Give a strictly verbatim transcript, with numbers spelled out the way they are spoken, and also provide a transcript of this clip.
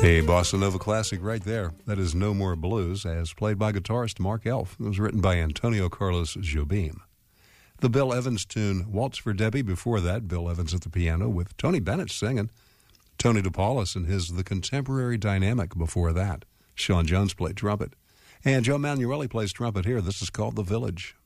A bossa nova classic right there. That is No More Blues, as played by guitarist Mark Elf. It was written by Antonio Carlos Jobim. The Bill Evans tune, Waltz for Debbie. Before that, Bill Evans at the piano with Tony Bennett singing. Tony DePaulis and his The Contemporary Dynamic before that. Sean Jones played trumpet. And Joe Manueli plays trumpet here. This is called The Village.